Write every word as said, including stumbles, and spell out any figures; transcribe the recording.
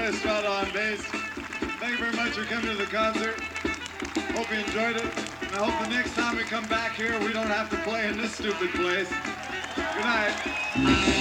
Joe Estrada on bass. Thank you very much for coming to the concert. Hope you enjoyed it. And I hope the next time we come back here, we don't have to play in this stupid place. Good night.